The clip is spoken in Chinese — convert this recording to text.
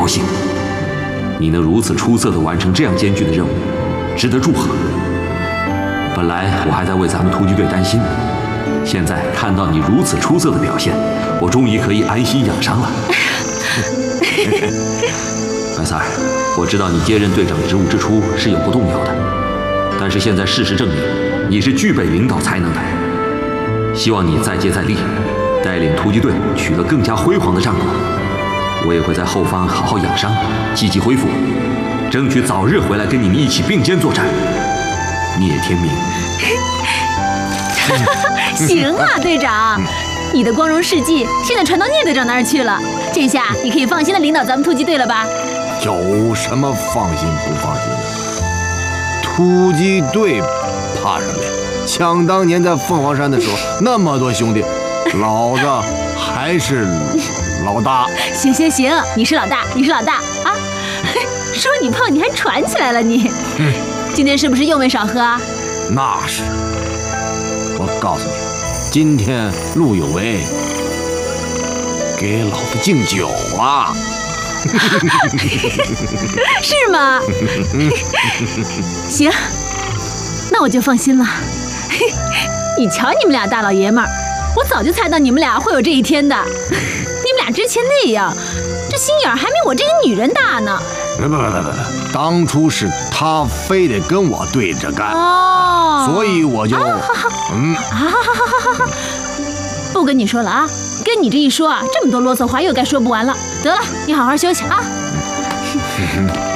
幸。你能如此出色地完成这样艰巨的任务，值得祝贺。本来我还在为咱们突击队担心，现在看到你如此出色的表现，我终于可以安心养伤了。白三儿，我知道你接任队长职务之初是有过动摇的，但是现在事实证明，你是具备领导才能的。希望你再接再厉，带领突击队取得更加辉煌的战果。我也会在后方好好养伤，积极恢复，争取早日回来跟你们一起并肩作战。聂天明。 行啊，队长，你的光荣事迹现在传到聂队长那儿去了，这下你可以放心的领导咱们突击队了吧？ 有什么放心不放心的？突击队怕什么呀？想当年在凤凰山的时候，那么多兄弟，老子还是老大。 行，你是老大啊！说你胖，你还喘起来了你。今天是不是又没少喝啊？ 那是。我告诉你，今天陆有为给老子敬酒了。 是吗？行，那我就放心了。你瞧你们俩大老爷们儿，我早就猜到你们俩会有这一天的。你们俩之前那样，这心眼还没我这个女人大呢。 不，当初是他非得跟我对着干，所以我就不跟你说了啊！跟你这一说啊，这么多啰嗦话又该说不完了。得了，你好好休息啊。